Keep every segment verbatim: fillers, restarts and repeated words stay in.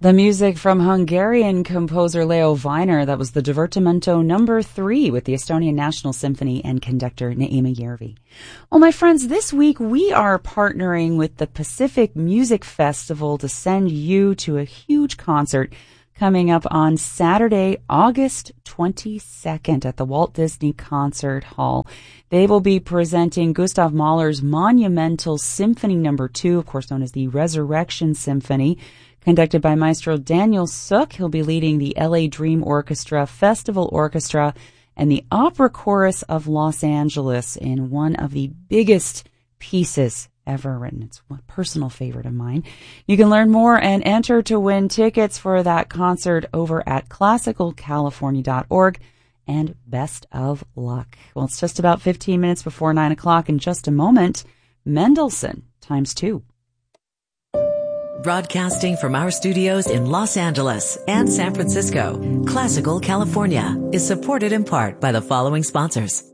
The music from Hungarian composer Leo Weiner, that was the Divertimento number three with the Estonian National Symphony and conductor Naima Järvi. Well, my friends, this week we are partnering with the Pacific Music Festival to send you to a huge concert coming up on Saturday, August twenty-second at the Walt Disney Concert Hall. They will be presenting Gustav Mahler's monumental Symphony number two, of course known as the Resurrection Symphony, conducted by Maestro Daniel Suk. He'll be leading the L A Dream Orchestra, Festival Orchestra, and the Opera Chorus of Los Angeles in one of the biggest pieces ever written. It's a personal favorite of mine. You can learn more and enter to win tickets for that concert over at classical california dot org. And best of luck. Well, it's just about fifteen minutes before nine o'clock. In just a moment, Mendelssohn times two. Broadcasting from our studios in Los Angeles and San Francisco, Classical California is supported in part by the following sponsors.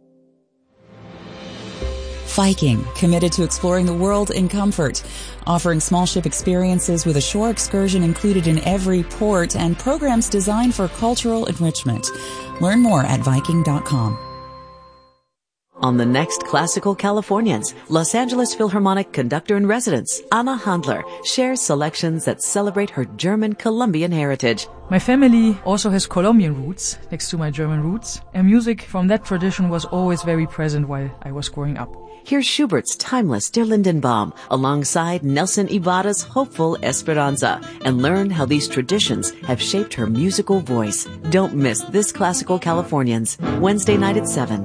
Viking, committed to exploring the world in comfort, offering small ship experiences with a shore excursion included in every port and programs designed for cultural enrichment. Learn more at Viking dot com. On the next Classical Californians, Los Angeles Philharmonic conductor-in-residence Anna Handler shares selections that celebrate her German Colombian heritage. My family also has Colombian roots next to my German roots, and music from that tradition was always very present while I was growing up. Here's Schubert's timeless Der Lindenbaum alongside Nelson Ibarra's hopeful Esperanza, and learn how these traditions have shaped her musical voice. Don't miss this Classical Californians, Wednesday night at seven.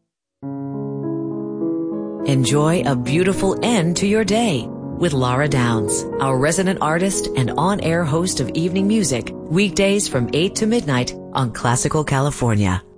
Enjoy a beautiful end to your day with Laura Downs, our resident artist and on-air host of evening music, weekdays from eight to midnight on Classical California.